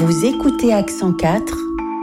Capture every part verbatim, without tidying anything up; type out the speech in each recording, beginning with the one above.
Vous écoutez Accent quatre.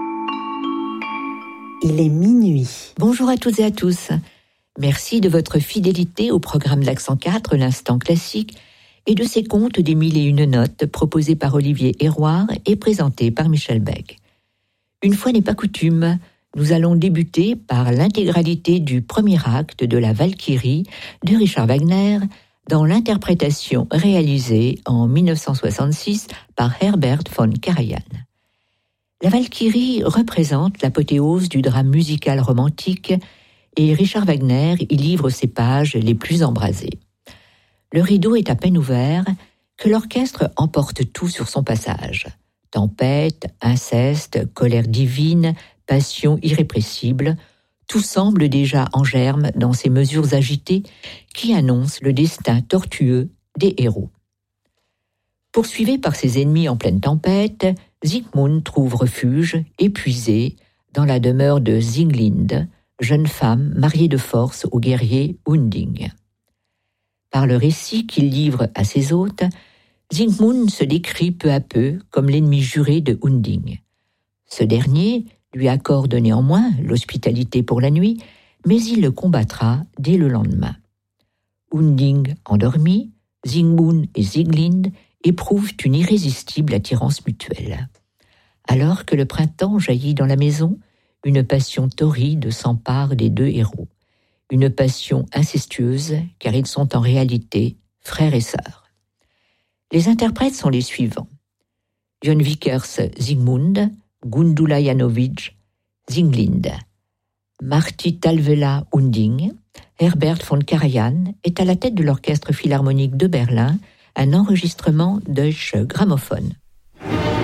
Il est minuit. Bonjour à toutes et à tous. Merci de votre fidélité au programme d'Accent quatre, l'instant classique, et de ses contes des mille et une notes proposés par Olivier Héroard et présentés par Michel Beck. Une fois n'est pas coutume, nous allons débuter par l'intégralité du premier acte de la Valkyrie de Richard Wagner, dans l'interprétation réalisée en dix-neuf cent soixante-six par Herbert von Karajan. La Valkyrie représente l'apothéose du drame musical romantique et Richard Wagner y livre ses pages les plus embrasées. Le rideau est à peine ouvert que l'orchestre emporte tout sur son passage. Tempête, inceste, colère divine, passion irrépressible, tout semble déjà en germe dans ces mesures agitées qui annoncent le destin tortueux des héros. Poursuivi par ses ennemis en pleine tempête, Siegmund trouve refuge, épuisé, dans la demeure de Sieglinde, jeune femme mariée de force au guerrier Hunding. Par le récit qu'il livre à ses hôtes, Siegmund se décrit peu à peu comme l'ennemi juré de Hunding. Ce dernier lui accorde néanmoins l'hospitalité pour la nuit, mais il le combattra dès le lendemain. Hunding endormi, Siegmund et Sieglinde éprouvent une irrésistible attirance mutuelle. Alors que le printemps jaillit dans la maison, une passion torride s'empare des deux héros. Une passion incestueuse, car ils sont en réalité frères et sœurs. Les interprètes sont les suivants. Jon Vickers, Siegmund, Gundula Janowicz, Sieglinde. Martti Talvela, Hunding. Herbert von Karajan est à la tête de l'Orchestre philharmonique de Berlin, un enregistrement Deutsche Grammophon.